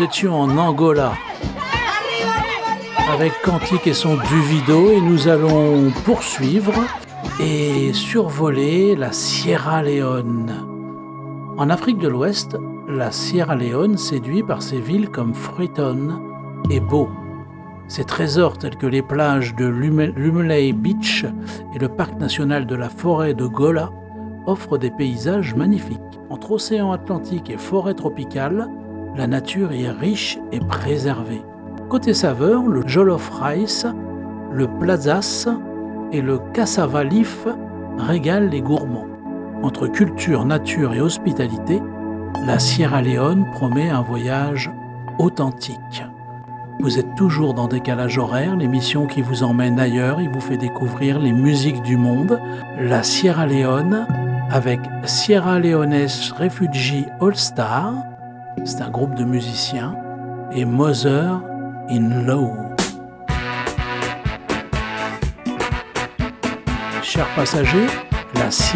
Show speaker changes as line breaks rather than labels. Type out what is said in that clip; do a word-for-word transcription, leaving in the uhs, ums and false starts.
nous étions en Angola avec Cantique et son Duvido et nous allons poursuivre et survoler la Sierra Leone. En Afrique de l'Ouest, la Sierra Leone séduit par ses villes comme Freetown et Bo. Ses trésors tels que les plages de Lumley Beach et le parc national de la forêt de Gola offrent des paysages magnifiques. Entre océan Atlantique et forêt tropicale, la nature y est riche et préservée. Côté saveur, le jollof rice, le plazas et le cassava leaf régalent les gourmands. Entre culture, nature et hospitalité, la Sierra Leone promet un voyage authentique. Vous êtes toujours dans Décalage horaire, l'émission qui vous emmène ailleurs et vous fait découvrir les musiques du monde. La Sierra Leone avec Sierra Leones Refugee All Star, c'est un groupe de musiciens, et Mother in Law. Chers passagers, la Sierra